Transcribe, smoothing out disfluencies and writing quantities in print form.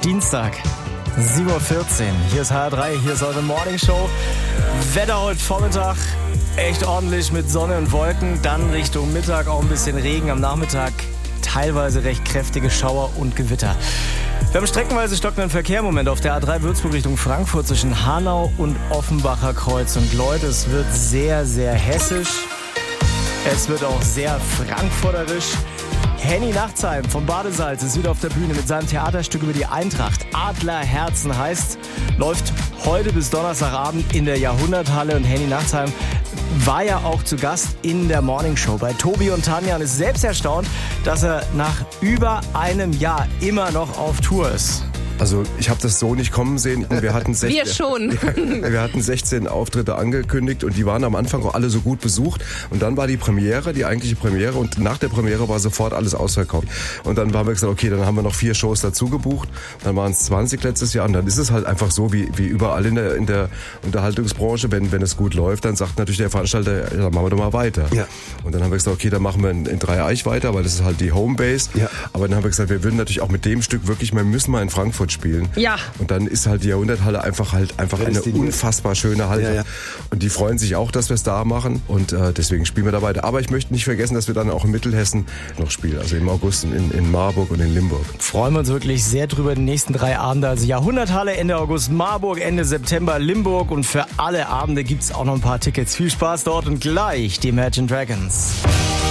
Dienstag, 7:14 Uhr. Hier ist HR3, hier ist eure Morning Show. Wetter heute Vormittag echt ordentlich mit Sonne und Wolken. Dann Richtung Mittag auch ein bisschen Regen. Am Nachmittag teilweise recht kräftige Schauer und Gewitter. Wir haben streckenweise stockenden Verkehr im Moment auf der A3 Würzburg Richtung Frankfurt zwischen Hanau und Offenbacher Kreuz. Und Leute, es wird sehr, sehr hessisch. Es wird auch sehr frankfurterisch. Henny Nachtsheim vom Badesalz ist wieder auf der Bühne mit seinem Theaterstück über die Eintracht. Adlerherzen heißt, läuft heute bis Donnerstagabend in der Jahrhunderthalle. Und Henny Nachtsheim war ja auch zu Gast in der Morningshow bei Tobi und Tanja und ist selbst erstaunt, dass er nach über einem Jahr immer noch auf Tour ist. Also ich habe das so nicht kommen sehen. Wir hatten 16, Wir schon. Wir hatten 16 Auftritte angekündigt und die waren am Anfang auch alle so gut besucht. Und dann war die Premiere, die eigentliche Premiere, und nach der Premiere war sofort alles ausverkauft. Und dann haben wir gesagt, okay, dann haben wir noch 4 Shows dazu gebucht. Dann waren es 20 letztes Jahr und dann ist es halt einfach so wie überall in der Unterhaltungsbranche. Wenn es gut läuft, dann sagt natürlich der Veranstalter, ja, dann machen wir doch mal weiter. Ja. Und dann haben wir gesagt, okay, dann machen wir in Dreieich weiter, weil das ist halt die Homebase. Ja. Aber dann haben wir gesagt, wir würden natürlich auch mit dem Stück wirklich, wir müssen mal in Frankfurt spielen. Ja. Und dann ist halt die Jahrhunderthalle einfach eine unfassbar schöne Halle. Ja, ja. Und die freuen sich auch, dass wir es da machen. Und deswegen spielen wir da weiter. Aber ich möchte nicht vergessen, dass wir dann auch in Mittelhessen noch spielen. Also im August in Marburg und in Limburg. Freuen wir uns wirklich sehr drüber, die nächsten 3 Abende. Also Jahrhunderthalle, Ende August Marburg, Ende September Limburg. Und für alle Abende gibt es auch noch ein paar Tickets. Viel Spaß dort und gleich die Imagine Dragons.